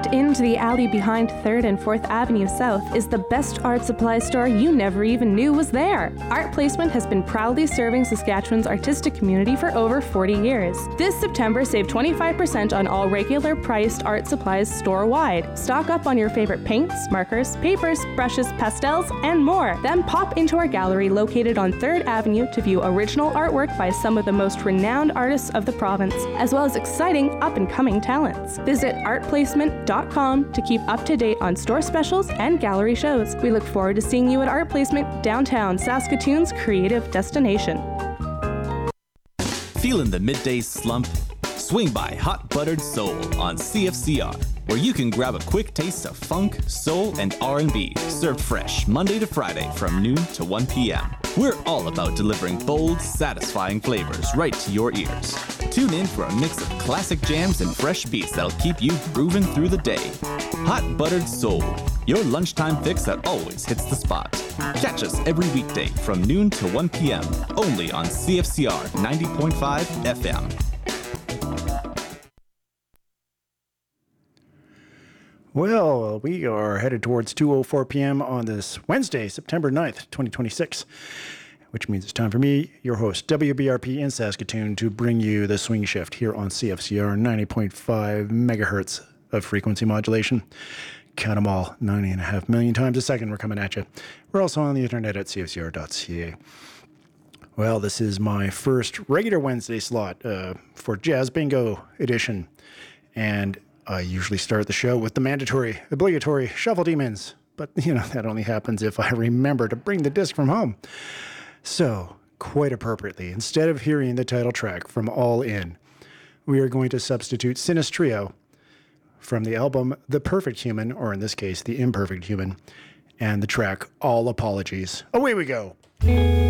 Tucked into the alley behind 3rd and 4th Avenue South is the best art supply store you never even knew was there. Art Placement has been proudly serving Saskatchewan's artistic community for over 40 years. This September, save 25% on all regular priced art supplies store-wide. Stock up on your favorite paints, markers, papers, brushes, pastels, and more. Then pop into our gallery located on 3rd Avenue to view original artwork by some of the most renowned artists of the province, as well as exciting up-and-coming talents. Visit artplacement.com to keep up to date on store specials and gallery shows. We look forward to seeing you at Art Placement, downtown Saskatoon's creative destination. Feeling the midday slump? Swing by Hot Buttered Soul on CFCR, where you can grab a quick taste of funk, soul, and R&B, served fresh Monday to Friday from noon to 1 p.m. We're all about delivering bold, satisfying flavors right to your ears. Tune in for a mix of classic jams and fresh beats that'll keep you grooving through the day. Hot Buttered Soul, your lunchtime fix that always hits the spot. Catch us every weekday from noon to 1 p.m. only on CFCR 90.5 FM. Well, we are headed towards 2:04 p.m. on this Wednesday, September 9th, 2026, which means it's time for me, your host, WBRP in Saskatoon, to bring you the Swing Shift here on CFCR 90.5 megahertz of frequency modulation. Count them all, 90.5 million times a second. We're coming at you. We're also on the internet at cfcr.ca. Well, this is my first regular Wednesday slot for Jazz Bingo edition, and I usually start the show with the mandatory, obligatory Shuffle Demons, but, that only happens if I remember to bring the disc from home. So, quite appropriately, instead of hearing the title track from All In, we are going to substitute Sinistrio from the album The Perfect Human, or in this case, The Imperfect Human, and the track All Apologies. Away we go!